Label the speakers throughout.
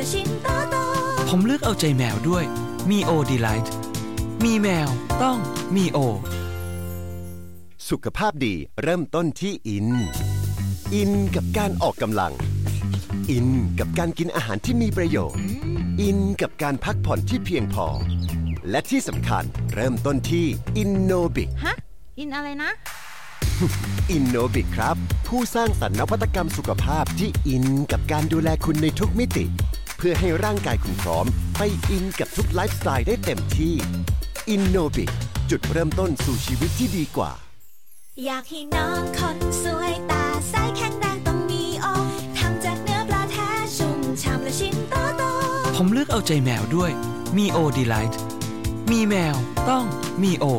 Speaker 1: ละชิ้นโตๆ
Speaker 2: ผมเลือกเอาใจแมวด้วยมีโอดีไลท์มีแมวต้องมีโอ
Speaker 3: สุขภาพดีเริ่มต้นที่อินกับการออกกำลังอินกับการกินอาหารที่มีประโยชน์อินกับการพักผ่อนที่เพียงพอและที่สำคัญเริ่มต้นที่อินโนบิก
Speaker 4: ฮะอินอะไรนะ
Speaker 3: อินโนบิกครับผู้สร้างสรรค์นวัตกรรมสุขภาพที่อินกับการดูแลคุณในทุกมิติเพื่อให้ร่างกายคุณพร้อมไปอินกับทุกไลฟ์สไตล์ได้เต็มที่อินโนบิกจุดเริ่มต้นสู่ชีวิตที่ดีกว่า
Speaker 1: อยากให้น้องคนสวยตาใสแข็งแรงต้องมีโอทำจากเนื้อปลาแท้ชุ่มฉ่ำและชิ้นโตๆ
Speaker 2: ผมเลือกเอาใจแมวด้วยมีโอดีไลท์มีแมวต้องมีโอ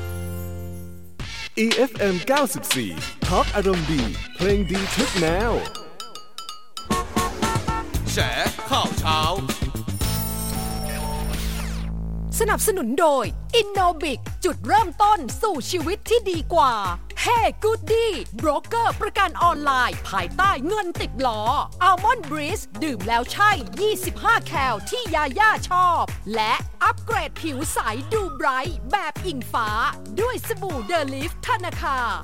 Speaker 5: EFM 94 Talk อารมณ์ดีเพลงดีทุกแนว
Speaker 6: แฉข่าวเช้า
Speaker 7: สนับสนุนโดย Innobic จุดเริ่มต้นสู่ชีวิตที่ดีกว่า Hey Goody โบรกเกอร์ประกันออนไลน์ภายใต้เงินติดล้อ Almond Breeze ดื่มแล้วใช่25แคลที่ยาย่าชอบและอัปเกรดผิวใสดูไบรท์แบบอิงฟ้าด้วยสบู่เดลิฟธนาคาร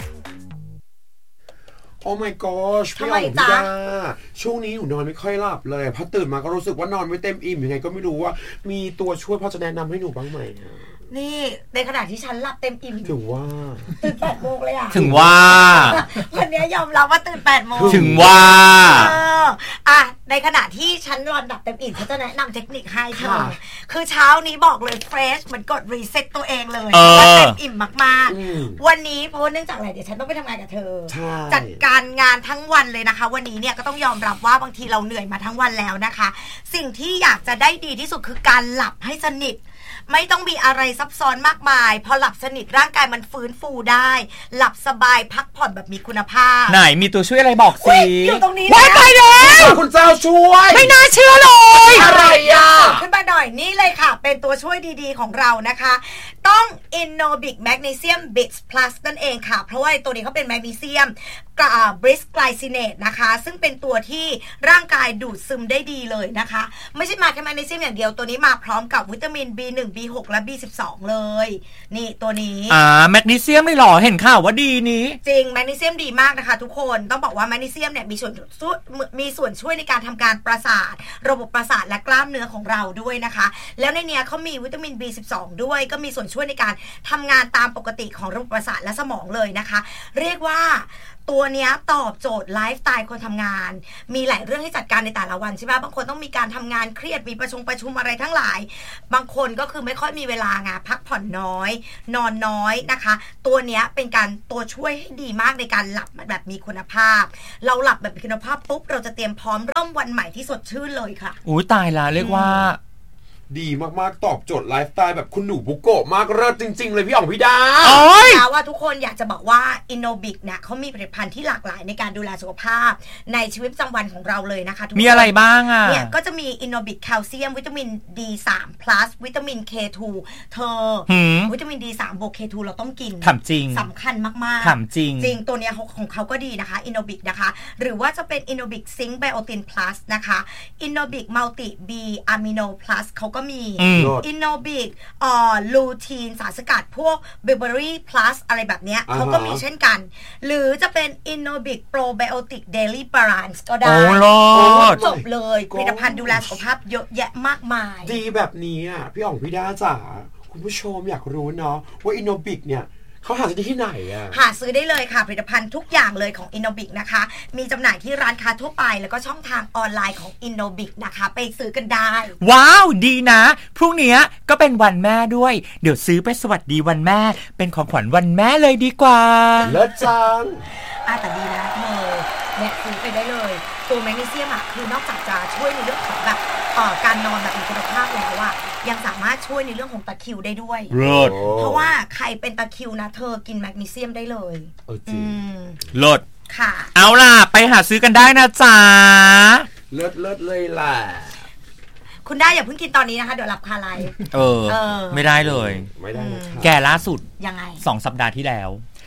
Speaker 8: โอ้ my gosh พี่อ๋อมพี่ดาช่วงนี้หนูนอนไม่ค่อยหลับเลยพอตื่นมาก็รู้สึกว่านอนไม่เต็มอิ่มยังไงก็ไม่รู้ว่ามีตัวช่วยพอจะแนะนำให้หนูบ้างไหม
Speaker 4: นี่ในขณะที่ฉันหลับเต็มอิ่ม
Speaker 8: ถึงว่า
Speaker 4: ตื่น8 โมงเลยอ่ะ
Speaker 2: ถึงว่า
Speaker 4: วันนี้ยอมรับว่าตื่น8 โมง
Speaker 2: ถึงว่า
Speaker 4: ในขณะที่ฉันนอนหลับเต็มอิ่มเขาจะแนะนำเทคนิคให้เธอคือเช้านี้บอกเลยเฟรชเหมือนกดรีเซ็ตตัวเองเลยว่าเต็มอิ่มมากๆวันนี้เพราะเนื่องจากอะไรเดี๋ยวฉันต้องไปทำงานกับเธอจัดการงานทั้งวันเลยนะคะวันนี้เนี่ยก็ต้องยอมรับว่าบางทีเราเหนื่อยมาทั้งวันแล้วนะคะสิ่งที่อยากจะได้ดีที่สุดคือการหลับให้สนิทไม่ต้องมีอะไรซับซ้อนมากมายพอหลับสนิทร่างกายมันฟื้นฟูได้หลับสบายพักผ่อนแบบมีคุณภาพ
Speaker 2: ไหนมีตัวช่วยอะไรบอกสิ
Speaker 4: อยู่ตรงนี้
Speaker 2: ว้ายไปแล้ว
Speaker 8: คุณเจ้าช่วย
Speaker 2: ไม่น่าเชื่อเลย
Speaker 8: อะไรอ่ะ
Speaker 4: ขึ้นมาหน่อยนี่เลยค่ะเป็นตัวช่วยดีๆของเรานะคะต้อง Innobic Magnesium Bits Plus นั่นเองค่ะเพราะว่าตัวนี้เขาเป็นแมกนีเซียมบริสไกลซิเนตนะคะซึ่งเป็นตัวที่ร่างกายดูดซึมได้ดีเลยนะคะไม่ใช่มาแค่แมกนีเซียมอย่างเดียวตัวนี้มาพร้อมกับวิตามิน B1 B6 และ B12 เลยนี่ตัวนี้
Speaker 2: แมกนีเซียมไม่หรอเห็นข่าวว่าดีนี้
Speaker 4: จริงแมกนีเซียมดีมากนะคะทุกคนต้องบอกว่าแมกนีเซียมเนี่ยมีส่วนช่วยในการทำการประสาทระบบประสาทและกล้ามเนื้อของเราด้วยนะคะแล้วในเนี้ยเขามีวิตามิน B12 ด้วยก็มีส่วนช่วยในการทำงานตามปกติของระบบประสาทและสมองเลยนะคะเรียกว่าตัวเนี้ยตอบโจทย์ไลฟ์สไตล์คนทำงานมีหลายเรื่องให้จัดการในแต่ละวันใช่ไหมบางคนต้องมีการทำงานเครียดมีประชุมอะไรทั้งหลายบางคนก็คือไม่ค่อยมีเวลาไงพักผ่อนน้อยนอนน้อยนะคะตัวเนี้ยเป็นการตัวช่วยให้ดีมากในการหลับแบบมีคุณภาพเราหลับแบบมีคุณภาพปุ๊บเราจะเตรียมพร้อมเริ่มวันใหม่ที่สดชื่นเลยค่ะ
Speaker 2: อุ้ยตายละเรียกว่า
Speaker 8: ดีมากๆตอบโจทย์ไลฟ์สไตล์แบบคุณหนูบุโกะมากเลิศจริงๆเลยพี่อ๋องพี่ดา
Speaker 4: ว่าทุกคนอยากจะบอกว่า Innobic เนี่ยเขามีผลิตภัณฑ์ที่หลากหลายในการดูแลสุขภาพในชีวิตประจำวันของเราเลยนะคะ
Speaker 2: มีอะไรบ้างอ่ะ
Speaker 4: เนี่ยก็จะมี Innobic แคลเซียมวิตามิน D3 plus วิตามิน K2 เธอวิตามิน D3 บวก K2 เราต้องกิน
Speaker 2: ถามจริง
Speaker 4: สำคัญมาก
Speaker 2: ๆถามจริง
Speaker 4: ตัวเนี้ยของเขาก็ดีนะคะ Innobic นะคะหรือว่าจะเป็น Innobic Zinc Biotin Plus นะคะ Innobic Multi B Amino Plus เขาก็มีInnobic ลูทีนสารสกัดพวก Berberry Plus อะไรแบบเนี้ยเขาก็มีเช่นกันหรือจะเป็น Innobic Probiotic Daily Balance ก็ได้จบเลยผลิตภัณฑ์ดูแลสุขภาพเยอะแยะมากมาย
Speaker 8: ดีแบบนี้อ่ะพี่อ๋องพี่ดาจ๋าคุณผู้ชมอยากรู้เนาะว่า Innobic เนี่ยเขาหาซื้อได้ที่ไหนอ่ะ
Speaker 4: หาซื้อได้เลยค่ะผลิตภัณฑ์ทุกอย่างเลยของ Innobic นะคะมีจำหน่ายที่ร้านค้าทั่วไปแล้วก็ช่องทางออนไลน์ของ Innobic นะคะไปซื้อกันได้
Speaker 2: ว้าวดีนะพรุ่งนี้ก็เป็นวันแม่ด้วยเดี๋ยวซื้อไปสวัสดีวันแม่เป็นของขวัญวันแม่เลยดีกว่า
Speaker 8: เลิศจัง
Speaker 4: แต่ดีนะเธอเนี่ยซื้อไปได้เลยตัวแมกนีเซียมคือนอกจากจะช่วยในเรื่องของแบบการนอนแบบมีคุณภาพแล้วยังสามารถช่วยในเรื่องของตะคริวได้ด้วยเพราะว่าใครเป็นตะคริวนะเธอกินแมกนีเซียมได้เลย
Speaker 8: จริง
Speaker 2: เลิศ
Speaker 4: ค่ะ
Speaker 2: เอาล่ะไปหาซื้อกันได้นะจ๊ะ
Speaker 8: เลิศเลยล่ะ
Speaker 4: คุณได้อย่าเพิ่งกินตอนนี้นะคะเดี๋ยวหลับคาไล
Speaker 2: ไม่ได้เลย
Speaker 8: ไม่ได้
Speaker 2: แกล่าสุด
Speaker 4: ยังไง
Speaker 2: 2 สัปดาห์ที่แล้ว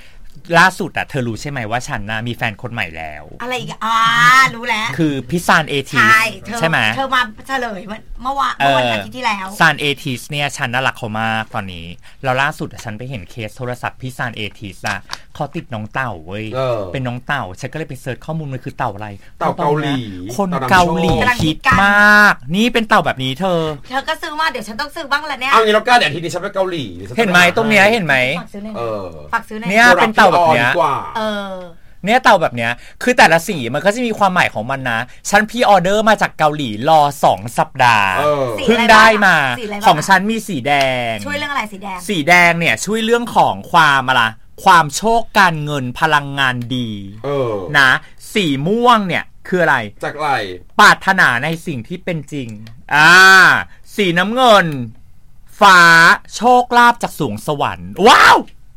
Speaker 2: ล่าสุดอะเธอรู้ใช่ไหมว่าฉันนะมีแฟนคนใหม่แล้ว
Speaker 4: อะไรอีกรู้แล้ว
Speaker 2: คือพี่ซานเอทีสใช่ไหม
Speaker 4: เธอมาเฉลยเมื่อวันอาทิตย์ที่แล้ว
Speaker 2: ซานเอทีสเนี่ยฉันน่ารักเขามากตอนนี้แล้วล่าสุดฉันไปเห็นเคสโทรศัพท์พี่ซานเอทีสอะเขาติดน้องเต่าเว้ยเป็นน้องเต่าฉันก็เลยไปเสิร์ชข้อมูลมันคือเต่าอะไร
Speaker 8: เต่าเกาหลี
Speaker 2: คนเกาหลีคิดมากนี่เป็นเต่าแบบนี้เธอ
Speaker 4: ก็ซื้อมาเดี๋ยวฉันต้องซื้อบ้างแหละเนี่ย
Speaker 8: เอางี้แล้วก็เดี๋ยวทีนี้ฉันไปเกาหลี
Speaker 2: เห็นไหมตรงเนี้ยเห็นไหม
Speaker 4: ฝากซื้อใน
Speaker 2: เนี่ยเป็นเต่าแบบเนี้ยเนี่ยเต่าแบบเนี้ยคือแต่ละสีมันก็จะมีความหมายของมันนะฉันพี่ออเดอร์มาจากเกาหลีรอ2 สัปดาห์เพิ่งได้มาของฉันมีสีแดง
Speaker 4: ช่วยเรื่องอะไรสีแดง
Speaker 2: สีแดงเนี่ยช่วยเรื่องของความอะไรความโชคการเงินพลังงานดีนะสีม่วงเนี่ยคืออะไร
Speaker 8: จากอะไร
Speaker 2: ปรารถนาในสิ่งที่เป็นจริงสีน้ำเงินฟ้าโชคลาภจากสวงสวรรค์ว้าว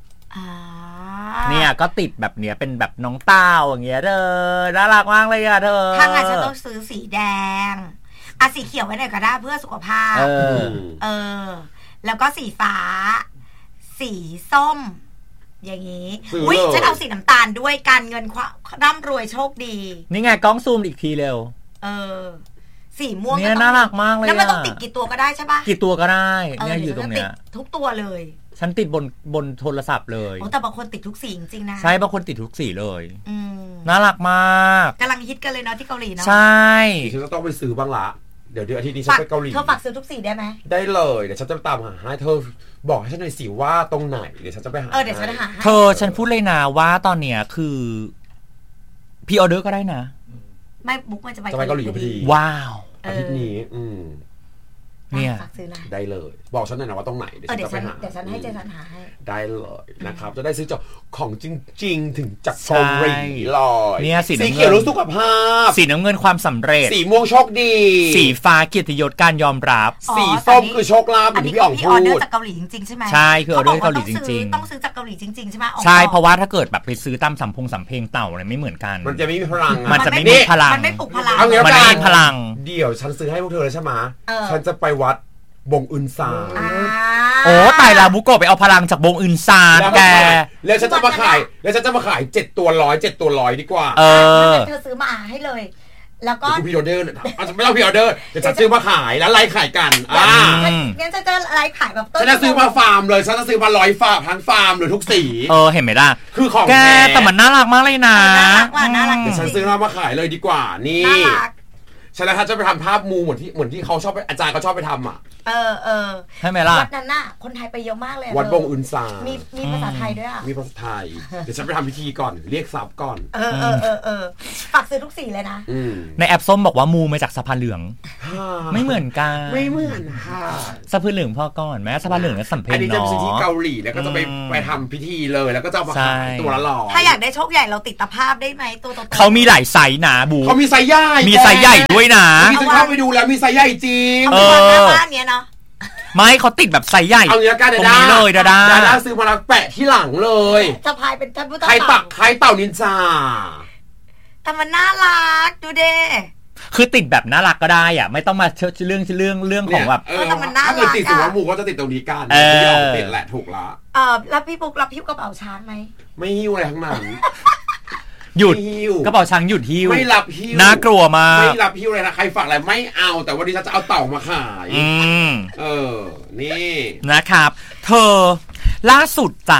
Speaker 2: เนี่ยก็ติดแบบเนี้ยเป็นแบบน้องเต้าอย่างเงี้ยเธอน่ารักมากเลยอะเธอ
Speaker 4: ถ้างั้นฉันต้องซื้อสีแดงสีเขียวไว้หน่อยก็ได้เพื่อสุขภาพแล้วก็สีฟ้าสีส้มอย่างนี้ฉันเอาสีน้ำตาลด้วยการเงินร่ำรวยโชคดี
Speaker 2: นี่ไงกล้องซูมอีกทีเร็ว
Speaker 4: สีม่วง
Speaker 2: เนี่ยน่ารักมากเลย
Speaker 4: แล้วมันต้องติดกี่ตัวก็ได้ใช่ปะ
Speaker 2: กี่ตัวก็ได้เนี่ยอยู่ตรงเนี้ย
Speaker 4: ทุกตัวเลย
Speaker 2: ฉันติดบนโทรศัพท์เลย
Speaker 4: แต่บางคนติดทุกสีจริงๆนะ
Speaker 2: ใช่บางคนติดทุกสีเลยน่ารักมาก
Speaker 4: กำลังฮิตกันเลยเนาะที่เกาหลีเนาะ
Speaker 2: ใช่
Speaker 8: ฉันจะต้องไปซื้อบ้างละเดี๋ยวอาทิตย์นี้ฉันไปเกาหลี
Speaker 4: เธอฝากซื้อทุกสีได้ไหม
Speaker 8: ได้เลยเดี๋ยวฉันจะตามหาให้เธอบอกให้ฉันหน่อยสิว่าตรงไหนเดี๋ยวฉันจะไปหา
Speaker 4: เดี๋ยวฉันหา
Speaker 2: เธอฉันพูดเลยนะว่าตอนเนี้ยคือพี่ออเดอร์ก็ได้นะ
Speaker 4: ไม่บุ๊กมันจะไป
Speaker 8: เกาหลีพอดี
Speaker 2: ว้าว
Speaker 8: อาทิตย์นี้
Speaker 2: เนี่ย
Speaker 8: ได้เลยบอกฉันหน่อยนะว่าตรงไหน
Speaker 4: เดี๋ยวฉันจะไปหาเดี๋ยวฉันให้เจสันหาให้
Speaker 8: ได้เลยนะครับจะได้ซื้อจากของจริงๆถึงจากเกาหลีเลย
Speaker 2: เนี่ยสี
Speaker 8: เขียวรู้สุขภาพ
Speaker 2: สีน้ำเงินความสำเร็จ
Speaker 8: สีม่วงโชคดี
Speaker 2: สีฟ้าเกียรติยศการยอมรับ
Speaker 8: สีส้มคือโชคลาภอย่างที่พี่อ๋องพูด
Speaker 4: อันนี้คือพี่ออเดอร์จากเกาหลีจริงๆใช่ไหม
Speaker 2: ใช่คือออเดอร์เกาหลีจริง
Speaker 4: ๆต้องซื้อจากเกาหลีจริงๆใช่ไหม
Speaker 2: ใช่เพราะว่าถ้าเกิดแบบไปซื้อตามสัมเพงเต่าเนี่ยไม่เหมือนกัน
Speaker 8: มันจะไม่มีพลัง
Speaker 2: มันจะไม่มีพลัง
Speaker 4: มันไม่ปลุกพลัง
Speaker 2: มันไม่มีพลัง
Speaker 8: เดี๋ยวฉันซื้อให้พวกเธอเลยใช่ไหมฉันจะไปวัดบงอึนซาน
Speaker 2: โอ้ตายละบุโกะไปเอาพลังจากบงอึนซานแก
Speaker 8: แล้วฉันจะมาขาย7 ตัว100ดีกว่า
Speaker 4: เธอซื้อมาให้เลยแล้วก็
Speaker 8: พี่ออเดอร์ไม่ต้องพี่ออเดอร์เดี๋ยวฉันซื้อมาขายแล้วไลฟ์ขายกัน
Speaker 4: งั้นฉันจะไลฟ์ขายแบบ
Speaker 8: ฉันจะซื้อมาฟาร์มเลยฉันจะซื้อมา100 ฟาร์มทั้งฟาร์มเลยทุกสี
Speaker 2: เห็นไหมล่ะ
Speaker 8: คือของ
Speaker 2: แกแต่มันน่ารักมากเลยนะ
Speaker 4: น่ารัก
Speaker 8: เดี๋ยวฉันซื้อมาขายเลยดีกว่านี่ฉันจะไปทำภาพมูเหมือนที่เขาชอบอาจารย์เขาชอบไปทำ
Speaker 2: ใช่ไหมล่ะ
Speaker 4: วัดนั้นน่ะคนไทยไปเยอะมากเลย
Speaker 8: วัดบงอึนซาน
Speaker 4: มีภาษาไทยด้วย
Speaker 8: มีภาษาไทยเดี๋ยวฉันไปทำพิธีก่อนเรียกทรัพย์ก่อน
Speaker 4: ฝากซื้อทุกสีเลยนะ
Speaker 2: ในแอปส้มบอกว่ามูมาจากสะพานเหลืองไม่เหมือนกัน
Speaker 8: ไม่เหมือนค่ะ
Speaker 2: สะพานเหลืองพอก่อนแม้สะพานเหลืองนั้นสำเพ็ญเนาะอันนี้
Speaker 8: จะเป็นที่เกาหลีแล้วก็จะไปทำพิธีเลยแล้วก็จะมาขายตัวละ100
Speaker 4: ถ้าอยากได้โชคใหญ่เราติดตะภาพได้ไหมตัวโต
Speaker 2: เขามีหลายไซส์นะบู
Speaker 8: เขามีไซส์ใหญ่
Speaker 2: มีไซส์ใหญ่ด้วยนะ
Speaker 8: มีจะเข้าไปดูแล้วมีไซส์ใหญ่จริง
Speaker 4: บ้านเนี้ยเนาะ
Speaker 2: ไม่เขาติดแบบไซส์ใหญ่
Speaker 8: เอางี้ละกันต
Speaker 2: รงนี้เลยดาด้
Speaker 8: าซื้อมาแล้วแปะที่หลังเลย
Speaker 4: จะพายเป็นท่านผู้
Speaker 8: ใครเต่านินจา
Speaker 4: แต่มันน่ารักดูเด้
Speaker 2: คือติดแบบน่ารักก็ได้อ่ะไม่ต้องมาเรื่องของแบบ
Speaker 4: แต่มันน่ารัก
Speaker 8: ถ้าเกิดติดสุวรรณหมู่ก็จะติดตรงนี้กันที่ออกติดแหละถูกละ
Speaker 4: แล้วพี่ปุ๊กรับหิ้วกระเป๋าช้างไหม
Speaker 8: ไม่หิ้วอะไรทั้งนั้น
Speaker 2: หยุดกระเป๋าช้างหยุดหิ้ว
Speaker 8: ไม่รับหิ้ว
Speaker 2: น่ากลัวมาก
Speaker 8: ไม่รับหิ้วเลยนะใครฝากอะไรไม่เอาแต่วันนี้ฉันจะเอาเต่ามาขายนี่
Speaker 2: นะครับเธอล่าสุดจ้ะ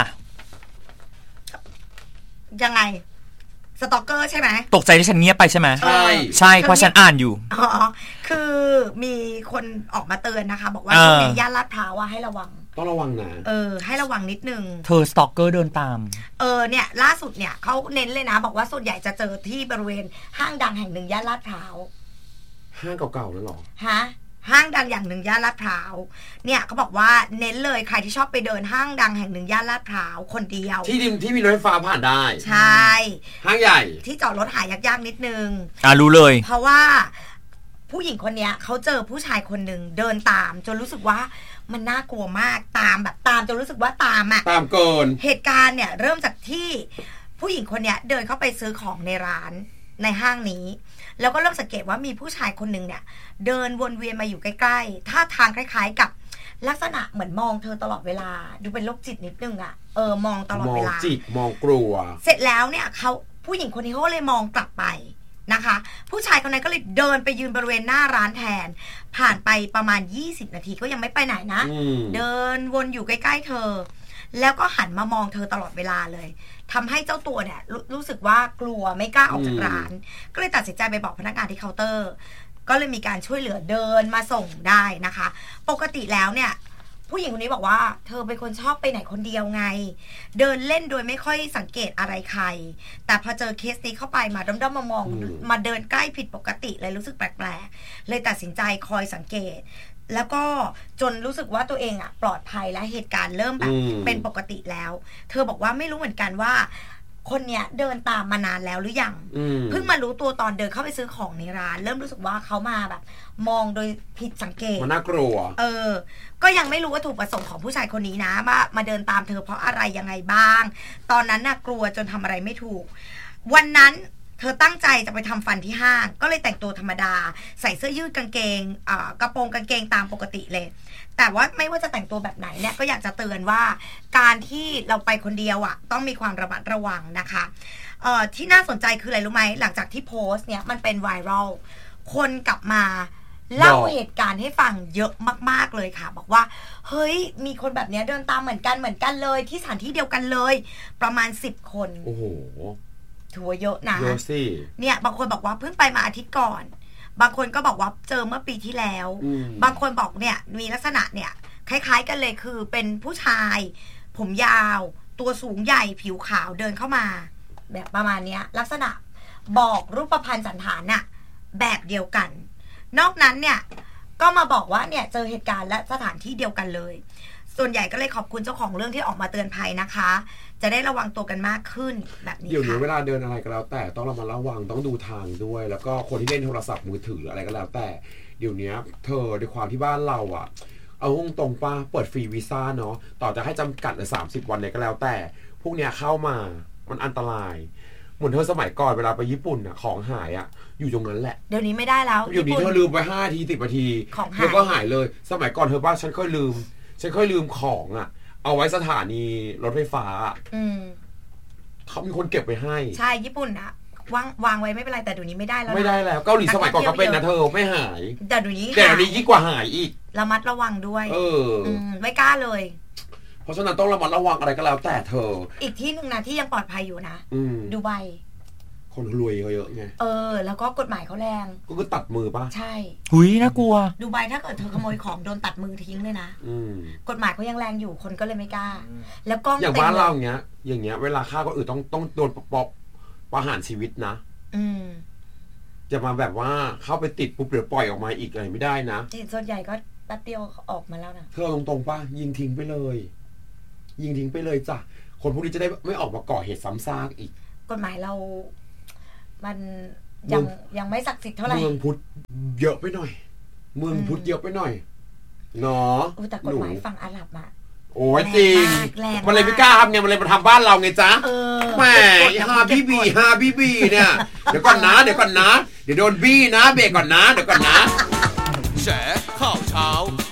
Speaker 4: ยังไงสตอกเกอร์ใช่ไหม
Speaker 2: ตกใจที่ฉันเงียบไปใช่ไหม
Speaker 8: ใช่
Speaker 2: เพราะฉันอ่านอยู่
Speaker 4: คือมีคนออกมาเตือนนะคะบอกว่าช่วงนี้ย่านลาดพร้าวว่าให้ระวัง
Speaker 8: ต้องระวังนะ
Speaker 4: ให้ระวังนิดนึง
Speaker 2: เธอสตอกเกอร์เดินตาม
Speaker 4: เนี่ยล่าสุดเนี่ยเขาเน้นเลยนะบอกว่าส่วนใหญ่จะเจอที่บริเวณห้างดังแห่งหนึ่งย่านลาดพร้าว
Speaker 8: ห้างเก่าๆแล้วหรอ
Speaker 4: ฮะห้างดังอย่างหนึ่งย่านลาดพร้าวเนี่ยเขาบอกว่าเน้นเลยใครที่ชอบไปเดินห้างดังแห่งหนึ่งย่านลาดพร้าวคนเดียว
Speaker 8: ที่มีรถไฟฟ้าผ่านได้
Speaker 4: ใช่
Speaker 8: ห้างใหญ่
Speaker 4: ที่จอดรถหายากๆนิดนึง
Speaker 2: รู้เลย
Speaker 4: เพราะว่าผู้หญิงคนนี้เขาเจอผู้ชายคนหนึ่งเดินตามจนรู้สึกว่ามันน่ากลัวมากตามจนรู้สึกว่าตาม
Speaker 8: เกิน
Speaker 4: เหตุการณ์เนี่ยเริ่มจากที่ผู้หญิงคนนี้เดินเข้าไปซื้อของในร้านในห้างนี้แล้วก็เริ่มสังเกตว่ามีผู้ชายคนหนึ่งเนี่ยเดินวนเวียนมาอยู่ใกล้ๆท่าทางคล้ายๆกับลักษณะเหมือนมองเธอตลอดเวลาดูเป็นโรคจิตนิดนึงอ่ะมองตลอดเวลาม
Speaker 8: องจิตมองกลัว
Speaker 4: เสร็จแล้วเนี่ยเขาผู้หญิงคนนี้เขาเลยมองกลับไปนะคะผู้ชายคนนั้นก็เลยเดินไปยืนบริเวณหน้าร้านแทนผ่านไปประมาณ20นาทีก็ยังไม่ไปไหนนะเดินวนอยู่ใกล้ๆเธอแล้วก็หันมามองเธอตลอดเวลาเลยทำให้เจ้าตัวเนี่ยรู้สึกว่ากลัวไม่กล้าออกจากร้านก็เลยตัดสินใจไปบอกพนักงานที่เคาน์เตอร์ก็เลยมีการช่วยเหลือเดินมาส่งได้นะคะปกติแล้วเนี่ยผู้หญิงคนนี้บอกว่าเธอเป็นคนชอบไปไหนคนเดียวไงเดินเล่นโดยไม่ค่อยสังเกตอะไรใครแต่พอเจอเคสนี้เข้าไปมาด้อมๆมองๆมาเดินใกล้ผิดปกติเลยรู้สึกแปลกๆเลยตัดสินใจคอยสังเกตแล้วก็จนรู้สึกว่าตัวเองอ่ะปลอดภัยและเหตุการณ์เริ่มแบบเป็นปกติแล้วเธอบอกว่าไม่รู้เหมือนกันว่าคนเนี้ยเดินตามมานานแล้วหรือยังเพิ่งมารู้ตัวตอนเดินเข้าไปซื้อของในร้านเริ่มรู้สึกว่าเขามาแบบมองโดยผิดสังเกต
Speaker 8: มันน่ากลัว
Speaker 4: ก็ยังไม่รู้ว่าถูกประสงค์ของผู้ชายคนนี้นะว่ามาเดินตามเธอเพราะอะไรยังไงบ้างตอนนั้นน่ะกลัวจนทำอะไรไม่ถูกวันนั้นเธอตั้งใจจะไปทำฟันที่ห้างก็เลยแต่งตัวธรรมดาใส่เสื้อยืดกางเกงกระโปรงกางเกงตามปกติเลยแต่ว่าไม่ว่าจะแต่งตัวแบบไหนเนี่ยก็อยากจะเตือนว่าการที่เราไปคนเดียวอ่ะต้องมีความระมัดระวังนะคะที่น่าสนใจคืออะไรรู้ไหมหลังจากที่โพสต์เนี่ยมันเป็นไวรัลคนกลับมาเล่าเหตุการณ์ให้ฟังเยอะมากๆเลยค่ะบอกว่าเฮ้ยมีคนแบบนี้เดินตามเหมือนกันเลยที่สถานที่เดียวกันเลยประมาณ10คน
Speaker 8: โอ้โห
Speaker 4: ถือว่าเยอะนะ
Speaker 8: เยอะสิ
Speaker 4: เนี่ยบางคนบอกว่าเพิ่งไปมาอาทิตย์ก่อนบางคนก็บอกว่าเจอเมื่อปีที่แล้วบางคนบอกเนี่ยมีลักษณะเนี่ยคล้ายๆกันเลยคือเป็นผู้ชายผมยาวตัวสูงใหญ่ผิวขาวเดินเข้ามาแบบประมาณนี้ลักษณะบอกรูปพรรณสันฐานน่ะแบบเดียวกันนอกนั้นเนี่ยก็มาบอกว่าเนี่ยเจอเหตุการณ์และสถานที่เดียวกันเลยส่วนใหญ่ก็เลยขอบคุณเจ้าของเรื่องที่ออกมาเตือนภัยนะคะจะได้ระวังตัวกันมากขึ้นแบบนี้ค่ะ
Speaker 8: เดี๋ยวนี้เวลาเดินอะไรก็แล้วแต่ต้องระวังต้องดูทางด้วยแล้วก็คนที่เล่นโทรศัพท์มือถืออะไรก็แล้วแต่เดี๋ยวนี้เธอด้วยความที่บ้านเราอ่ะเอาตรงป้าเปิดฟรีวีซ่าเนาะต่อจะให้จำกัดเลย30 วันเลยก็แล้วแต่พวกเนี้ยเข้ามามันอันตรายเหมือนเธอสมัยก่อนเวลาไปญี่ปุ่นอ่ะของหายอ่ะอยู่ตรงนั้นแหละ
Speaker 4: เดี๋ยวนี้ไม่ได้แล้ว
Speaker 8: เดี๋ยวนี้เธอลืมไป5 นาที10 นาทีเธอก็หายเลยสมัยก่อนเธอป้าฉันค่อยลืมของอ่ะเอาไว้สถานีรถไฟฟ้าเขามีคนเก็บไว้ให้
Speaker 4: ใช่ญี่ปุ่นอะวางไว้ไม่เป็นไรแต่เดี๋ยวนี้ไม่ได้แล้ว
Speaker 8: ไม่ได้แล้วเกาหลีสมัยก่อนก็เป็นนะเธอไม่หาย
Speaker 4: แต่เดี๋ยวนี้
Speaker 8: ยิ่งกว่าหายอีก
Speaker 4: ระมัดระวังด้วยไม่กล้าเลย
Speaker 8: เพราะฉะนั้นต้องระมัดระวังอะไรก็แล้วแต่เธอ
Speaker 4: อีกที่นึงนะที่ยังปลอดภัยอยู่นะดูไบ
Speaker 8: คนรวยเขาเยอะไง
Speaker 4: แล้วก็กฎหมายเขาแรง
Speaker 8: ก็คือตัดมือป่ะ
Speaker 4: ใช่
Speaker 2: หุยน่ากลัว
Speaker 4: ดูไบถ้าเกิดเธอขโมยของโดนตัดมือทิ้งเลยนะกฎหมายเขายังแรงอยู่คนก็เลยไม่กล้าแล้วก็
Speaker 8: อย่างบ้านเราอย่างเงี้ยเวลาฆ่าคนอื่นต้องโดนประหารชีวิตนะจะมาแบบว่าเข้าไปติดปุ๊บเดี๋ยวปล่อยออกมาอีกอะไรไม่ได้นะ
Speaker 4: ส่วนใหญ่ก็แป๊บเดียวออกมาแล้วนะ
Speaker 8: เธอตรงๆป่ะยิงทิ้งไปเลยจ้ะคนพวกนี้จะได้ไม่ออกมาก่อเหตุซ้ำซากอีก
Speaker 4: กฎหมายเรามันยังไม่ศักดิ์สิทธิ์เท่าไหร่
Speaker 8: เมืองพุทธเยอะไปหน่อยเมืองพุทธเยอะไปหน่อยเนาะ
Speaker 4: แต่กฎหมายฝั่งอาหรับอะ
Speaker 8: โอ้ยจริงมันเลยไม่กล้าทำไงมันเลยมาทำบ้านเราไงจ๊ะแหมฮาพี่บีเนี่ยเดี๋ยวก่อนนะเดี๋ยวโดนบี้นะเบรกก่อนนะเดี๋ยวก่อนนะ
Speaker 6: แฉข่าวเช้า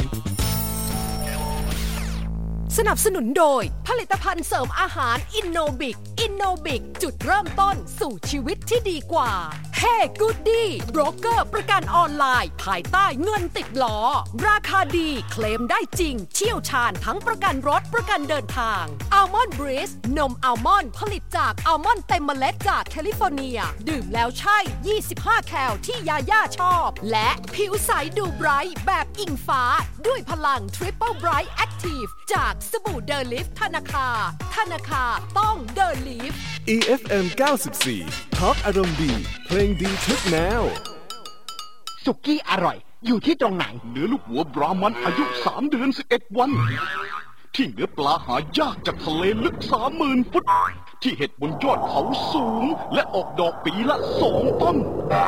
Speaker 7: สนับสนุนโดยผลิตภัณฑ์เสริมอาหารอินโนบิกจุดเริ่มต้นสู่ชีวิตที่ดีกว่า Hey Goody โบรกเกอร์ประกันออนไลน์ภายใต้เงินติดล้อราคาดีเคลมได้จริงเชี่ยวชาญทั้งประกันรถประกันเดินทาง Almond Breeze นมอัลมอนด์ผลิตจากอัลมอนด์เต็มเมล็ดจากแคลิฟอร์เนียดื่มแล้วใช่25แคลที่ยาย่าชอบและผิวใสดูไบรท์แบบอิงฟ้าด้วยพลัง Triple Bright Active จากสบู่เดอลิฟธนาคาต้องเดอลิฟ
Speaker 5: EFM 94 Talk อารมณ์ดีเพลงดีทุกแนว
Speaker 9: สุกี้อร่อยอยู่ที่ตรงไหนเนื้อลูกหัวบรามันอายุ3 เดือน 11 วันที่เนื้อปลาหายากจากทะเลลึก 30,000 ฟุตที่เห็ดบนยอดเขาสูงและออกดอกปีละ2 ต้น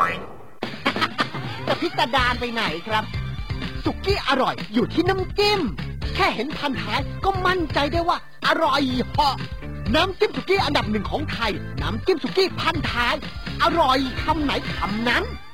Speaker 10: แต่พิสดารไปไหนครับสุกี้อร่อยอยู่ที่น้ำจิ้มแค่เห็นพันท้ายก็มั่นใจได้ว่าอร่อยเหาะน้ำจิ้มสุกี้อันดับ 1ของไทยน้ำจิ้มสุกี้พันท้ายอร่อยคำไหนคำนั้น